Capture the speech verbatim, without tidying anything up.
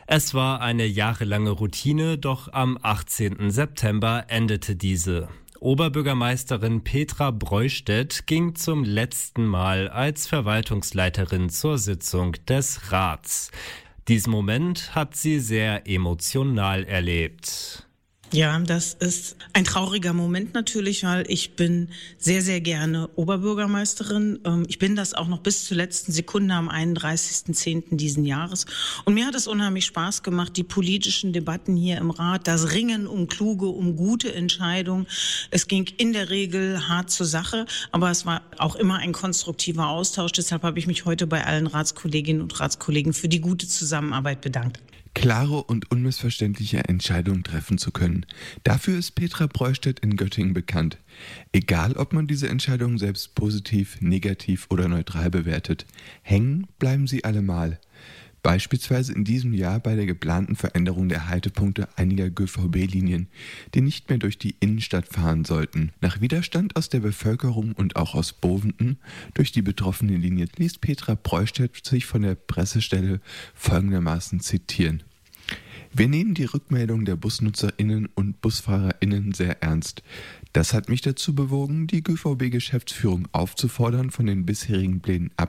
Es war eine jahrelange Routine, doch am achtzehnten September endete diese. Oberbürgermeisterin Petra Breustedt ging zum letzten Mal als Verwaltungsleiterin zur Sitzung des Rats. Diesen Moment hat sie sehr emotional erlebt. Ja, das ist ein trauriger Moment natürlich, weil ich bin sehr, sehr gerne Oberbürgermeisterin. Ich bin das auch noch bis zur letzten Sekunde am einunddreißigsten zehnten diesen Jahres. Und mir hat es unheimlich Spaß gemacht, die politischen Debatten hier im Rat, das Ringen um kluge, um gute Entscheidungen. Es ging in der Regel hart zur Sache, aber es war auch immer ein konstruktiver Austausch. Deshalb habe ich mich heute bei allen Ratskolleginnen und Ratskollegen für die gute Zusammenarbeit bedankt. Klare und unmissverständliche Entscheidungen treffen zu können. Dafür ist Petra Breustedt in Göttingen bekannt. Egal, ob man diese Entscheidungen selbst positiv, negativ oder neutral bewertet, hängen bleiben sie allemal. Beispielsweise in diesem Jahr bei der geplanten Veränderung der Haltepunkte einiger G V B-Linien, die nicht mehr durch die Innenstadt fahren sollten. Nach Widerstand aus der Bevölkerung und auch aus Bovenden durch die betroffene Linie ließ Petra Breustedt sich von der Pressestelle folgendermaßen zitieren: Wir nehmen die Rückmeldung der BusnutzerInnen und BusfahrerInnen sehr ernst. Das hat mich dazu bewogen, die G V B-Geschäftsführung aufzufordern, von den bisherigen Plänen abzuweichen